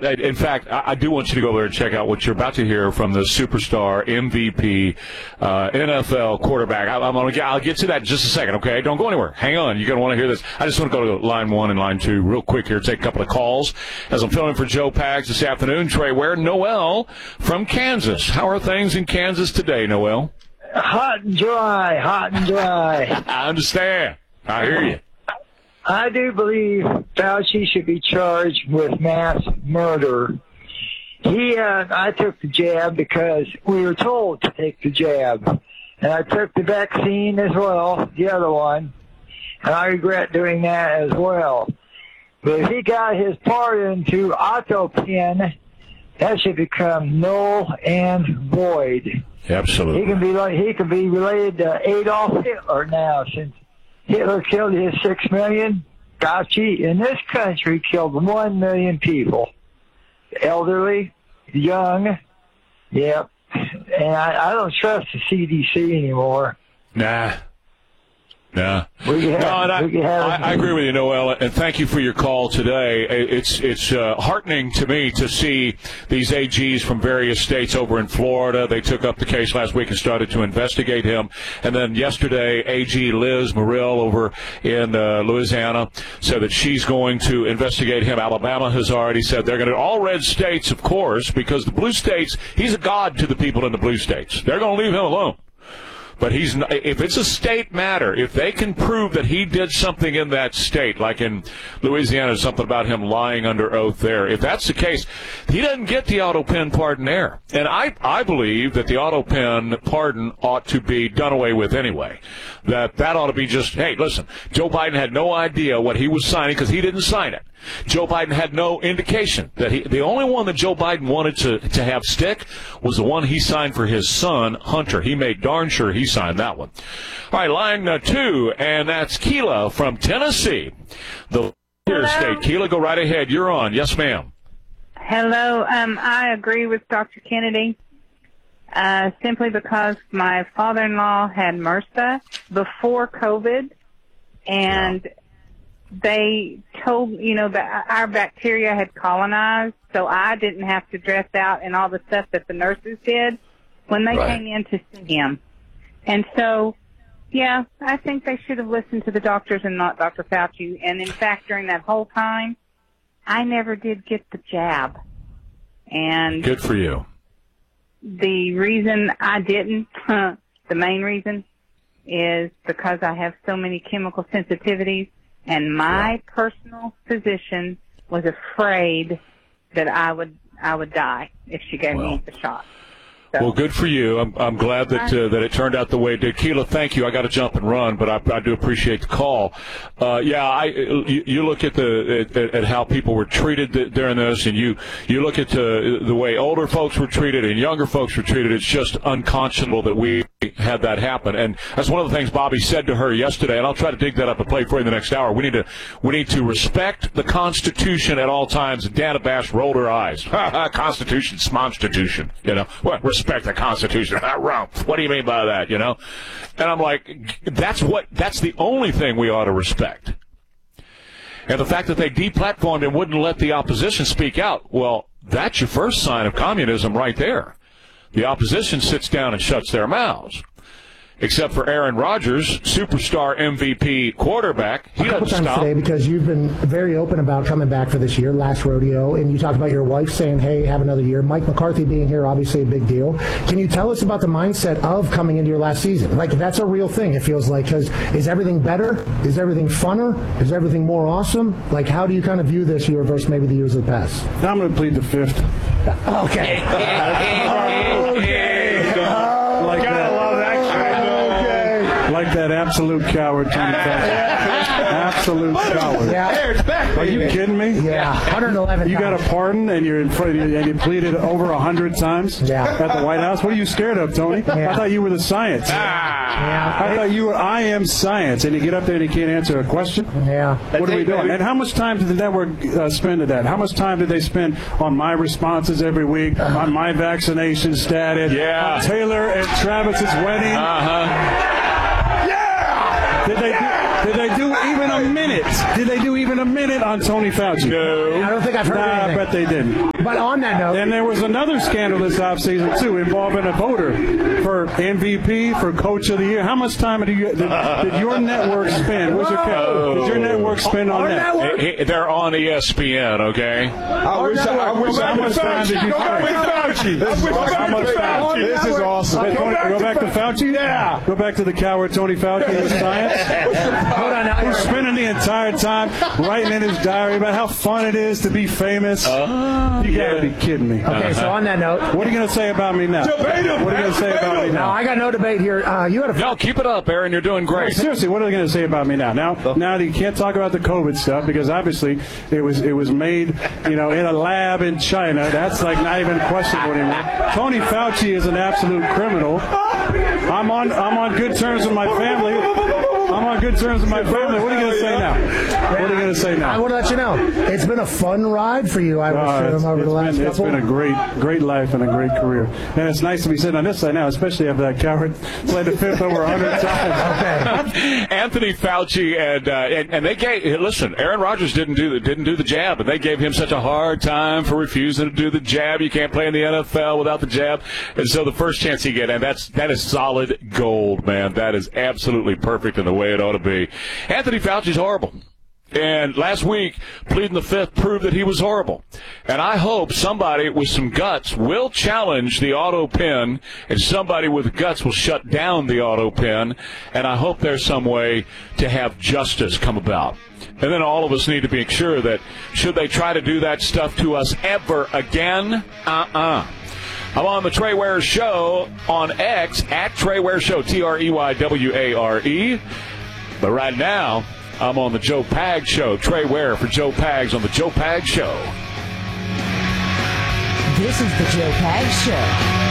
in fact, I do want you to go there and check out what you're about to hear from the superstar MVP NFL quarterback. I'll get to that in just a second, okay? Don't go anywhere. Hang on. You're going to want to hear this. I just want to go to line 1 and line 2 real quick here, take a couple of calls. As I'm filling for Joe Pags this afternoon, Trey Ware, Noel from Kansas. How are things in Kansas today, Noel? Hot and dry. I understand. I hear you. I do believe Fauci should be charged with mass murder. I took the jab because we were told to take the jab. And I took the vaccine as well, the other one. And I regret doing that as well. But if he got his pardon to autopin, that should become null and void. Absolutely. He can be related to Adolf Hitler now, since Hitler killed his 6 million. Fauci in this country killed 1 million people. Elderly, young, yep. And I don't trust the CDC anymore. Nah. I agree with you, Noel, and thank you for your call today. It's heartening to me to see these AGs from various states over in Florida. They took up the case last week and started to investigate him. And then yesterday, AG Liz Muriel over in Louisiana said that she's going to investigate him. Alabama has already said they're going to. All red states, of course, because the blue states, he's a god to the people in the blue states. They're going to leave him alone. But if it's a state matter, if they can prove that he did something in that state, like in Louisiana, something about him lying under oath there, if that's the case, he doesn't get the auto-pen pardon there. And I believe that the auto-pen pardon ought to be done away with anyway. That ought to be just, hey, listen, Joe Biden had no idea what he was signing because he didn't sign it. Joe Biden had no indication that the only one that Joe Biden wanted to have stick was the one he signed for his son, Hunter. He made darn sure he signed that one. All right, line 2, and that's Keela from Tennessee, the state. Keela, go right ahead. You're on. Yes, ma'am. Hello. I agree with Dr. Kennedy simply because my father-in-law had MRSA before COVID, and they told, that our bacteria had colonized, so I didn't have to dress out and all the stuff that the nurses did when they came in to see him. And so, yeah, I think they should have listened to the doctors and not Dr. Fauci. And in fact, during that whole time, I never did get the jab. And good for you. The reason I didn't, the main reason, is because I have so many chemical sensitivities. And my personal physician was afraid that I would die if she gave me the shot. So, well, good for you. I'm glad that it turned out the way it did. Keela, thank you. I got to jump and run, but I do appreciate the call. You look at how people were treated during this, and you look at the way older folks were treated and younger folks were treated. It's just unconscionable that we had that happen. And that's one of the things Bobby said to her yesterday, and I'll try to dig that up and play for you in the next hour. We need to respect the Constitution at all times. And Dana Bash rolled her eyes. Constitution, smonstitution. What? Respect the Constitution. What do you mean by that? And I'm like, that's the only thing we ought to respect. And the fact that they deplatformed and wouldn't let the opposition speak out, well, that's your first sign of communism right there. The opposition sits down and shuts their mouths. Except for Aaron Rodgers, superstar MVP quarterback. He doesn't stop. A couple times today, because you've been very open about coming back for this year, last rodeo, and you talked about your wife saying, hey, have another year. Mike McCarthy being here, obviously a big deal. Can you tell us about the mindset of coming into your last season? Like, that's a real thing, it feels like, because is everything better? Is everything funner? Is everything more awesome? Like, how do you kind of view this year versus maybe the years of the past? I'm going to plead the fifth. Okay. Like that absolute coward, Tony Fauci. Absolute coward. Yeah. Are you kidding me? Yeah. 111 You got a pardon and you're in front and you pleaded over 100 times at the White House? What are you scared of, Tony? I thought you were the science. I thought you were I am science, and you get up there and you can't answer a question? Yeah. What are we doing? And how much time did the network spend at that? How much time did they spend on my responses every week, on my vaccination status, on Taylor and Travis's wedding? Did they do even a minute? Did they do even even a minute on Tony Fauci. No. I don't think I've heard anything. I bet they didn't. But on that note. And there was another scandal this offseason, too, involving a voter for MVP, for Coach of the Year. How much time did your network spend? Where's your cap? Did your network spend on that? They're on ESPN, okay? I wish how much time did you spend? This is awesome. Go back to Fauci? Yeah. Go back to the coward Tony Fauci and his science. Hold on now. Who's spending the entire time writing in his diary about how fun it is to be famous. You gotta be kidding me. Okay, so on that note, what are you gonna say about me now? What are you gonna say about me now? No, I got no debate here. You had No, keep it up, Aaron. You're doing great. Seriously, what are they gonna say about me now? Now you can't talk about the COVID stuff because obviously it was made, in a lab in China. That's like not even questionable anymore. Tony Fauci is an absolute criminal. I'm on good terms with my family. What are you going to say now? I want to let you know, it's been a fun ride for you, I would assume, over the last couple. It's been a great life and a great career. And it's nice to be sitting on this side now, especially after that coward played the fifth over 100 times. Okay. Anthony Fauci and they listen, Aaron Rodgers didn't do the jab, and they gave him such a hard time for refusing to do the jab. You can't play in the NFL without the jab. And so the first chance he gets, and that is solid gold, man. That is absolutely perfect in the way it ought to be. Anthony Fauci's horrible. And last week, pleading the fifth proved that he was horrible. And I hope somebody with some guts will challenge the auto pen, and somebody with guts will shut down the auto pen. And I hope there's some way to have justice come about. And then all of us need to be sure that should they try to do that stuff to us ever again, I'm on the Trey Ware Show on X, at Trey Ware Show, TREYWARE. But right now, I'm on the Joe Pags Show. Trey Ware for Joe Pags on the Joe Pags Show. This is the Joe Pags Show.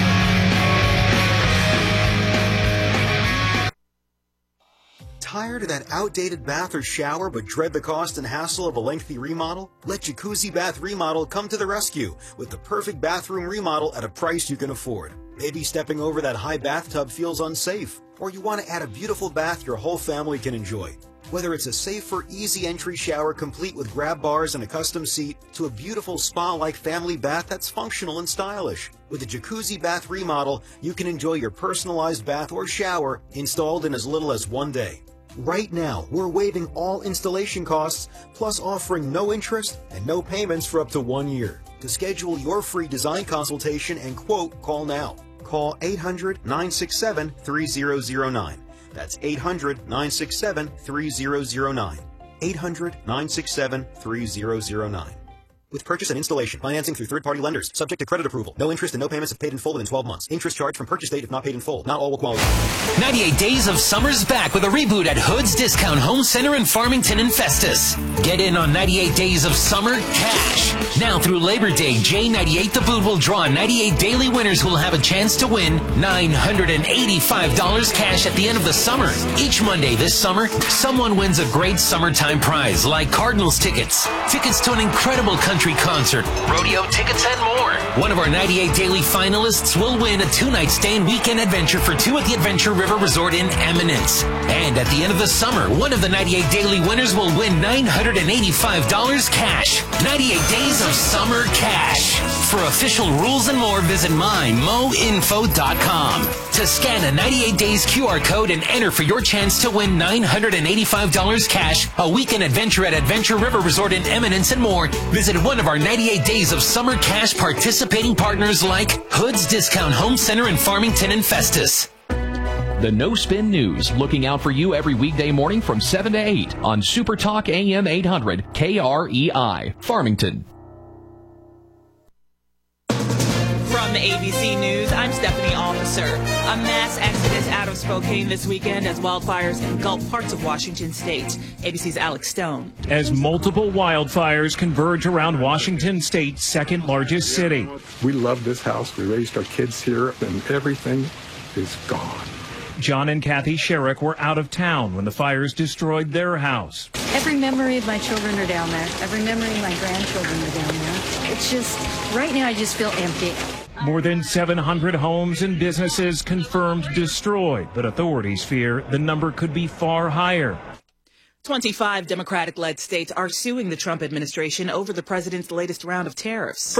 Tired of that outdated bath or shower but dread the cost and hassle of a lengthy remodel? Let Jacuzzi Bath Remodel come to the rescue with the perfect bathroom remodel at a price you can afford. Maybe stepping over that high bathtub feels unsafe, or you want to add a beautiful bath your whole family can enjoy. Whether it's a safer, easy entry shower complete with grab bars and a custom seat, to a beautiful spa-like family bath that's functional and stylish. With a Jacuzzi Bath Remodel, you can enjoy your personalized bath or shower installed in as little as 1 day. Right now, we're waiving all installation costs, plus offering no interest and no payments for up to 1 year. To schedule your free design consultation and quote, call now. Call 800-967-3009. That's 800-967-3009. 800-967-3009. With purchase and installation, financing through third-party lenders, subject to credit approval. No interest and no payments if paid in full within 12 months. Interest charged from purchase date if not paid in full. Not all will qualify. 98 Days of Summer's back with a reboot at Hood's Discount Home Center in Farmington and Festus. Get in on 98 Days of Summer cash. Now through Labor Day, J98 The Boot will draw 98 daily winners who will have a chance to win $985 cash at the end of the summer. Each Monday this summer, someone wins a great summertime prize like Cardinals tickets to an incredible country concert, rodeo tickets, and more. One of our 98 daily finalists will win a 2-night stay and weekend adventure for two at the Adventure River Resort in Eminence. And at the end of the summer, one of the 98 daily winners will win $985 cash. 98 Days of Summer cash. For official rules and more, visit mymoinfo.com. To scan a 98 Days QR code and enter for your chance to win $985 cash, a weekend adventure at Adventure River Resort in Eminence, and more, visit one of our 98 Days of Summer cash participating partners like Hood's Discount Home Center in Farmington and Festus. The No Spin News, looking out for you every weekday morning from 7 to 8 on Super Talk AM 800 KREI, Farmington. From ABC News, I'm Stephanie Officer. A mass exodus out of Spokane this weekend as wildfires engulf parts of Washington state. ABC's Alex Stone. As multiple wildfires converge around Washington state's second largest city. We love this house. We raised our kids here, and everything is gone. John and Kathy Sherrick were out of town when the fires destroyed their house. Every memory of my children are down there. Every memory of my grandchildren are down there. It's just, right now I just feel empty. More than 700 homes and businesses confirmed destroyed, but authorities fear the number could be far higher. 25 Democratic-led states are suing the Trump administration over the president's latest round of tariffs.